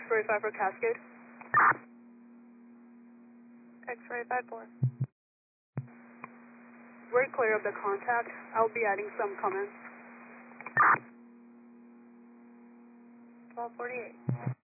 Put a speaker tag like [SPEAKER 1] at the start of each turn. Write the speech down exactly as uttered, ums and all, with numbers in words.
[SPEAKER 1] X-ray five for Cascade. X-ray five four. We're clear of the contact. I'll be adding some comments. twelve forty-eight.